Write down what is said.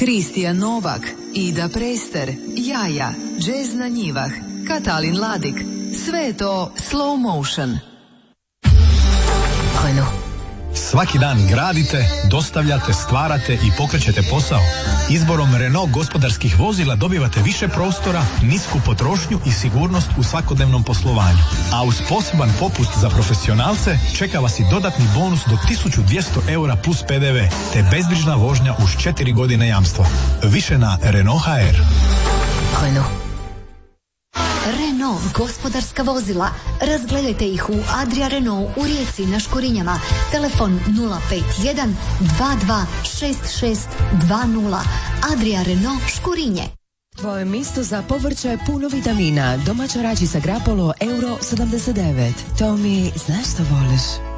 Kristijan Novak, Ida Prester, Jaja, Džez na njivah, Katalin Ladik. Sve je to slow motion. Renault. Svaki dan gradite, dostavljate, stvarate i pokrećete posao. Izborom Renault gospodarskih vozila dobivate više prostora, nisku potrošnju i sigurnost u svakodnevnom poslovanju. A uz poseban popust za profesionalce čeka vas i dodatni bonus do 1200 eura plus PDV, te bezbrižna vožnja uz 4 godine jamstva. Više na Renault HR. Renault. Renault gospodarska vozila. Razgledajte ih u Adria Renault u Rijeci na Škurinjama. Telefon 051 22 66 Adria Renault Škurinje. Tvoje mjesto za povrće je puno vitamina. Domaća račica Grapolo euro 79. To mi, znaš što voliš?